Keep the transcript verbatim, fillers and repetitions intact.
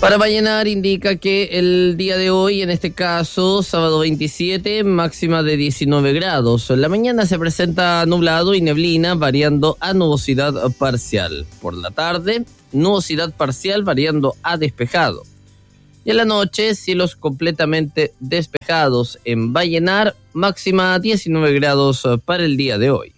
Para Vallenar indica que el día de hoy, en este caso, sábado veintisiete, máxima de diecinueve grados. La mañana se presenta nublado y neblina, variando a nubosidad parcial. Por la tarde, nubosidad parcial variando a despejado. Y en la noche, cielos completamente despejados en Vallenar, máxima diecinueve grados para el día de hoy.